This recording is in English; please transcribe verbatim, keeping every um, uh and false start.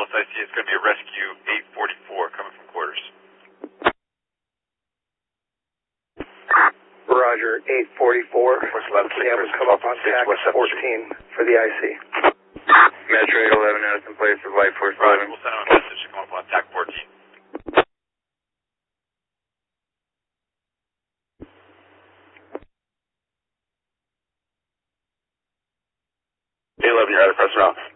close I C, it's going to be a rescue eight forty-four coming from quarters. Roger, eight forty-four. Cam would come up on T A C fourteen for the I C. Metro eight eleven has in place for Light Force Roger, eleven. we'll send him a message to come up on T A C fourteen. eight eleven, you're out of personnel.